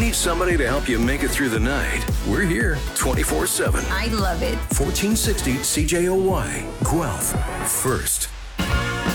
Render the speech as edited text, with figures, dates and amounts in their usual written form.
need somebody to help you make it through the night, we're here 24/7. I love it. 1460 CJOY, Guelph, first.